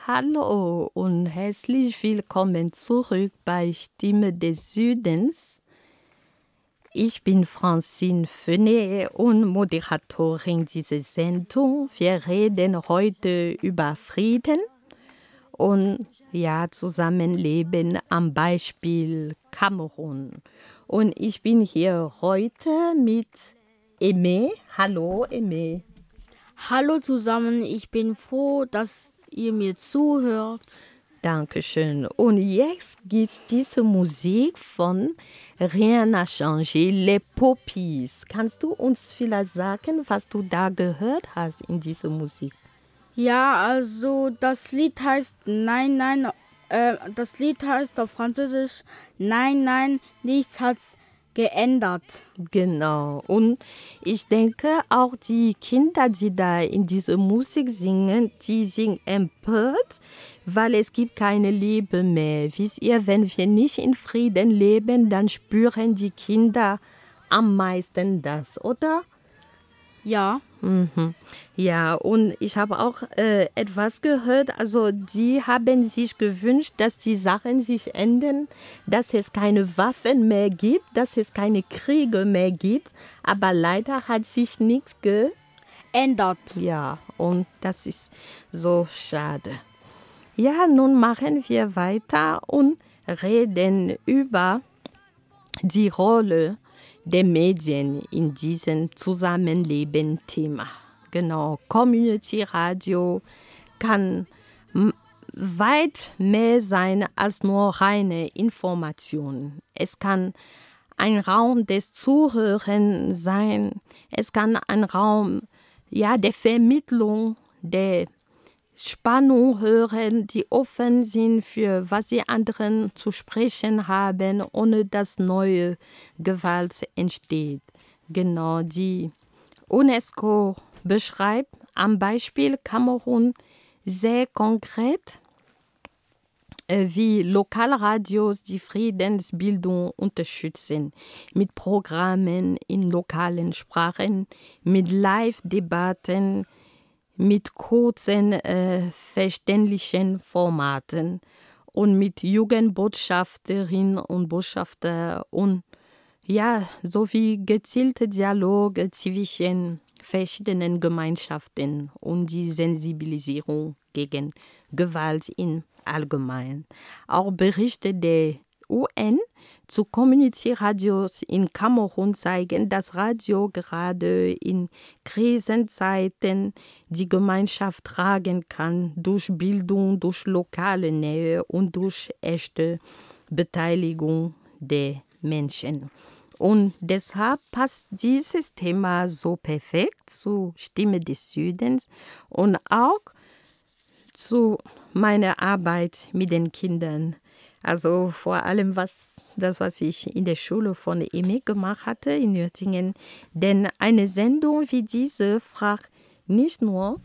Hallo und herzlich willkommen zurück bei Stimme des Südens. Ich bin Francine Fenet und Moderatorin dieser Sendung. Wir reden heute über Frieden und Zusammenleben am Beispiel Kamerun. Und ich bin hier heute mit Aimé. Hallo Aimé. Hallo zusammen, ich bin froh, dass ihr mir zuhört. Dankeschön. Und jetzt gibt es diese Musik von Rien n'a changé, Les Poppies. Kannst du uns vielleicht sagen, was du da gehört hast in dieser Musik? Ja, also das Lied heißt Nein, nein, das Lied heißt auf Französisch Nein, nein, nichts hat's geändert. Genau. Und ich denke, auch die Kinder, die da in dieser Musik singen, die sind empört, weil es gibt keine Liebe mehr. Wisst ihr, wenn wir nicht in Frieden leben, dann spüren die Kinder am meisten das, oder? Ja, Ja, und ich habe auch etwas gehört, also die haben sich gewünscht, dass die Sachen sich ändern, dass es keine Waffen mehr gibt, dass es keine Kriege mehr gibt, aber leider hat sich nichts ändert. Ja, und das ist so schade. Ja, nun machen wir weiter und reden über die Rolle der Medien in diesem Zusammenleben-Thema. Genau, Community Radio kann weit mehr sein als nur reine Information. Es kann ein Raum des Zuhörens sein. Es kann ein Raum der Vermittlung, der Spannung hören, die offen sind für was die anderen zu sprechen haben, ohne dass neue Gewalt entsteht. Genau, die UNESCO beschreibt am Beispiel Kamerun sehr konkret, wie Lokalradios die Friedensbildung unterstützen, mit Programmen in lokalen Sprachen, mit Live-Debatten, mit kurzen, verständlichen Formaten und mit Jugendbotschafterinnen und Botschaftern und sowie gezielte Dialoge zwischen verschiedenen Gemeinschaften und die Sensibilisierung gegen Gewalt im Allgemeinen. Auch Berichte der UN zu Community-Radios in Kamerun zeigen, dass Radio gerade in Krisenzeiten die Gemeinschaft tragen kann, durch Bildung, durch lokale Nähe und durch echte Beteiligung der Menschen. Und deshalb passt dieses Thema so perfekt zur Stimme des Südens und auch zu meiner Arbeit mit den Kindern. Also vor allem was ich in der Schule von Aimé gemacht hatte in Nürtingen. Denn eine Sendung wie diese fragt nicht nur,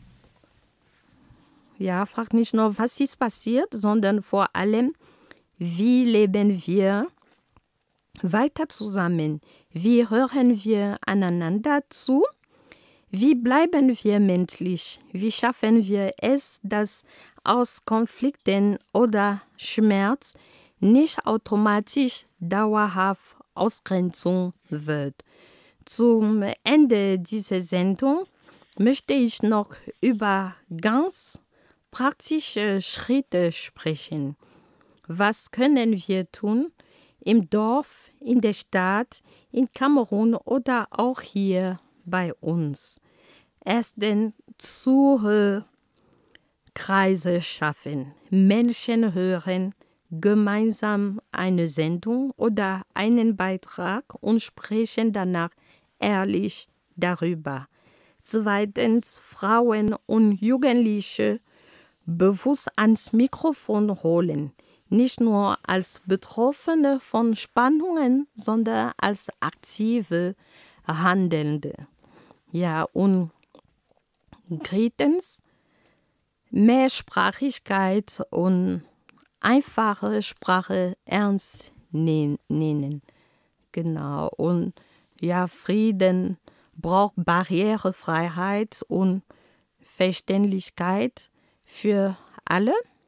was ist passiert, sondern vor allem, wie leben wir weiter zusammen? Wie hören wir aneinander zu? Wie bleiben wir menschlich? Wie schaffen wir es, dass aus Konflikten oder Schmerz nicht automatisch dauerhaft Ausgrenzung wird? Zum Ende dieser Sendung möchte ich noch über ganz praktische Schritte sprechen. Was können wir tun im Dorf, in der Stadt, in Kamerun oder auch hier bei uns? Erstens Zuhörkreise schaffen. Menschen hören gemeinsam eine Sendung oder einen Beitrag und sprechen danach ehrlich darüber. Zweitens Frauen und Jugendliche bewusst ans Mikrofon holen. Nicht nur als Betroffene von Spannungen, sondern als aktive Handelnde. Ja, und drittens, Mehrsprachigkeit und einfache Sprache ernst nehmen. Genau. Und Frieden braucht Barrierefreiheit und Verständlichkeit für alle.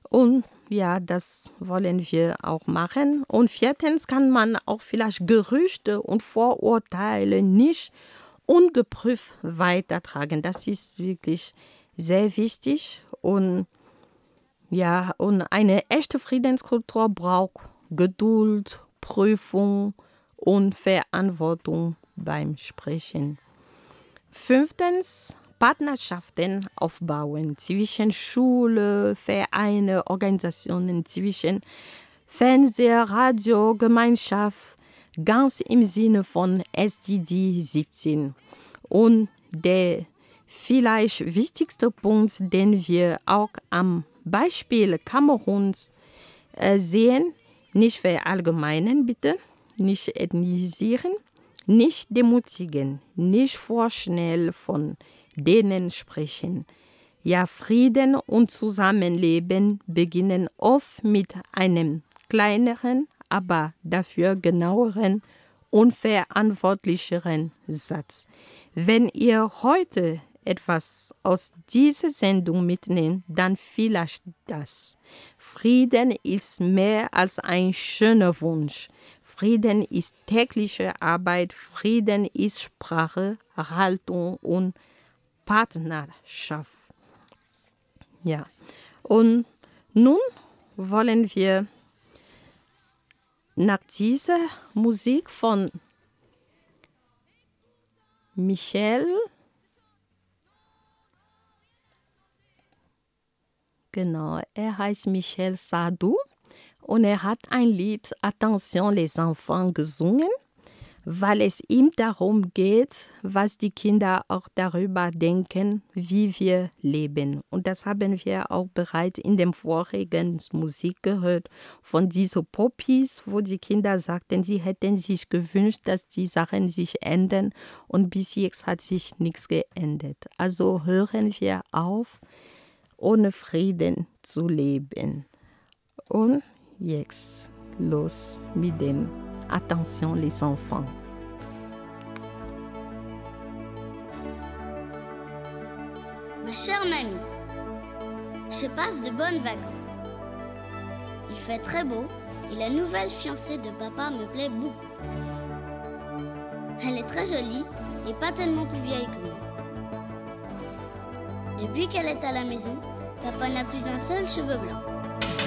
Und ja, das wollen wir auch machen. Und viertens kann man auch vielleicht Gerüchte und Vorurteile nicht ungeprüft weitertragen. Das ist wirklich sehr wichtig. Und ja, und eine echte Friedenskultur braucht Geduld, Prüfung und Verantwortung beim Sprechen. Fünftens, Partnerschaften aufbauen zwischen Schule, Vereine, Organisationen, zwischen Fernseher, Radio, Gemeinschaft, ganz im Sinne von SDG 17. Und der vielleicht wichtigste Punkt, den wir auch am Beispiel Kameruns sehen, nicht verallgemeinern bitte, nicht ethnisieren, nicht demutigen, nicht vorschnell von denen sprechen. Ja, Frieden und Zusammenleben beginnen oft mit einem kleineren, aber dafür genaueren und verantwortlicheren Satz. Wenn ihr heute etwas aus dieser Sendung mitnehmt, dann vielleicht das. Frieden ist mehr als ein schöner Wunsch. Frieden ist tägliche Arbeit. Frieden ist Sprache, Haltung und Partnerschaft. Ja, und nun wollen wir nach dieser Musik von Michel, genau, er heißt Michel Sardou und er hat ein Lied Attention les enfants gesungen, weil es ihm darum geht, was die Kinder auch darüber denken, wie wir leben. Und das haben wir auch bereits in dem vorigen Musik gehört von diesen Poppies, wo die Kinder sagten, sie hätten sich gewünscht, dass die Sachen sich ändern und bis jetzt hat sich nichts geändert. Also hören wir auf, ohne Frieden zu leben. Und jetzt los mit dem Attention les enfants. Ma chère mamie, je passe de bonnes vacances. Il fait très beau et la nouvelle fiancée de papa me plaît beaucoup. Elle est très jolie et pas tellement plus vieille que moi. Depuis qu'elle est à la maison, papa n'a plus un seul cheveu blanc.